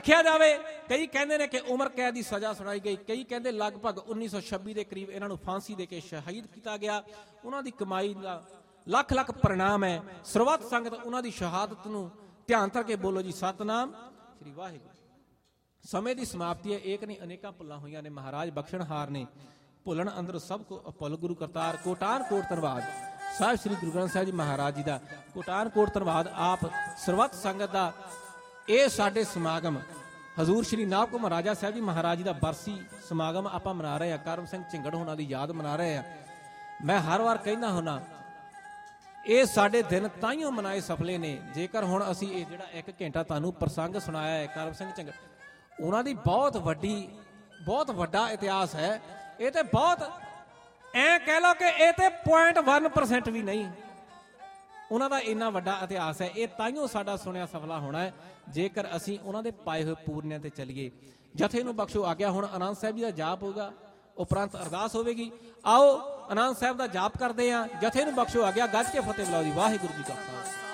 ਦੇਖਿਆ ਜਾਵੇ ਕਈ ਕਹਿੰਦੇ ਨੇ ਕਿ ਉਮਰ ਕੈਦ ਦੀ ਸਜ਼ਾ ਸੁਣਾਈ ਗਈ, ਕਈ ਕਹਿੰਦੇ ਲਗਭਗ 1926 ਦੇ ਕਰੀਬ ਇਹਨਾਂ ਨੂੰ ਫਾਂਸੀ ਦੇ ਕੇ ਸ਼ਹੀਦ ਕੀਤਾ ਗਿਆ। ਉਹਨਾਂ ਦੀ ਕਮਾਈ ਦਾ ਲੱਖ ਲੱਖ ਪ੍ਰਣਾਮ ਹੈ। ਸਰਬੱਤ ਸੰਗਤ ਉਹਨਾਂ ਦੀ ਸ਼ਹਾਦਤ ਨੂੰ ਧਿਆਨ ਧਰ ਕੇ ਬੋਲੋ ਜੀ ਸਤਨਾਮ ਸ੍ਰੀ ਵਾਹਿਗੁਰੂ। ਸਮੇਂ ਦੀ ਸਮਾਪਤੀ ਹੈ, ਏਕ ਨਹੀਂ ਅਨੇਕਾਂ ਭੁੱਲਾਂ ਹੋਈਆਂ ਨੇ, ਮਹਾਰਾਜ ਬਖਸ਼ਣਹਾਰ ਨੇ, ਭੁੱਲਣ ਅੰਦਰ ਸਭ ਕੋ ਅਪੁੱਲ ਗੁਰੂ ਕਰਤਾਰ। ਕੋਟਾਨ ਕੋਟ ਧੰਨਵਾਦ ਸਾਹਿਬ ਸ੍ਰੀ ਗੁਰੂ ਗ੍ਰੰਥ ਸਾਹਿਬ ਜੀ ਮਹਾਰਾਜ ਜੀ ਦਾ, ਕੋਟਾਨ ਕੋਟ ਧੰਨਵਾਦ ਆਪ ਸਰਬੱਤ ਸੰਗਤ ਦਾ। ਇਹ ਸਾਡੇ ਸਮਾਗਮ ਹਜ਼ੂਰ ਸ਼੍ਰੀ ਨਾਭ ਕੋ ਮਹਾਰਾਜਾ ਸਾਹਿਬ ਜੀ ਮਹਾਰਾਜ ਜੀ ਦਾ ਬਰਸੀ ਸਮਾਗਮ ਆਪਾਂ ਮਨਾ ਰਹੇ ਹਾਂ। ਕਰਮ ਸਿੰਘ ਝਿੰਗੜ ਹੋਣਾ ਦੀ ਯਾਦ ਮਨਾ ਰਹੇ ਹਾਂ। ਮੈਂ ਹਰ ਵਾਰ ਕਹਿੰਦਾ ਹੁੰਦਾ ਇਹ ਸਾਡੇ ਦਿਨ ਤਾਈਓ ਮਨਾਏ ਸਫਲੇ ਨੇ ਜੇਕਰ ਹੁਣ ਅਸੀਂ ਇਹ ਜਿਹੜਾ 1 ਘੰਟਾ ਤੁਹਾਨੂੰ ਪ੍ਰਸੰਗ ਸੁਣਾਇਆ ਹੈ ਕਰਮ ਸਿੰਘ ਝਿੰਗੜ, ਉਹਨਾਂ ਦੀ ਬਹੁਤ ਵੱਡਾ ਇਤਿਹਾਸ ਹੈ। ਇਹ ਤੇ ਬਹੁਤ ਐ ਕਹਿ ਲਓ ਕਿ ਇਹ ਤੇ 0.1% ਵੀ ਨਹੀਂ, ਉਹਨਾਂ ਦਾ ਇੰਨਾ ਵੱਡਾ ਇਤਿਹਾਸ ਹੈ। ਇਹ ਤਾਈਓ ਸਾਡਾ ਸੁਣਿਆ ਸਫਲਾ ਹੋਣਾ ਹੈ ਜੇਕਰ ਅਸੀਂ ਉਹਨਾਂ ਦੇ ਪਾਏ ਹੋਏ ਪੂਰਨਿਆਂ ਤੇ ਚੱਲੀਏ। ਜਥੇ ਨੂੰ ਬਖਸ਼ੋ ਆਗਿਆ। ਹੁਣ ਆਨੰਦ ਸਾਹਿਬ ਜੀ ਦਾ ਜਾਪ ਹੋਊਗਾ, ਉਪਰੰਤ ਅਰਦਾਸ ਹੋਵੇਗੀ। ਆਓ ਆਨੰਦ ਸਾਹਿਬ ਦਾ ਜਾਪ ਕਰਦੇ ਹਾਂ। ਜਥੇ ਨੂੰ ਬਖਸ਼ੋ ਆਗਿਆ। ਗੱਜ ਕੇ ਫਤਿਹ ਬੁਲਾਓ ਜੀ। ਵਾਹਿਗੁਰੂ ਜੀ ਕਾ ਖਾਲਸਾ।